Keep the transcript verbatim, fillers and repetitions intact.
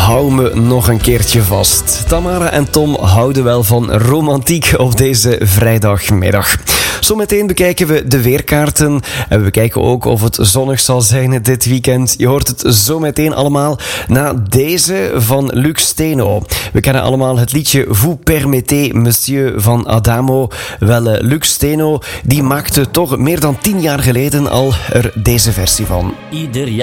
hou me nog een keertje vast. Tamara en Tom houden wel van romantiek op deze vrijdagmiddag. Zometeen bekijken we de weerkaarten en we bekijken ook of het zonnig zal zijn dit weekend. Je hoort het zometeen allemaal na deze van Luc Steno. We kennen allemaal het liedje Vous permettez, monsieur van Adamo. Wel, Luc Steno die maakte toch meer dan tien jaar geleden al er deze versie van. Ieder jaar.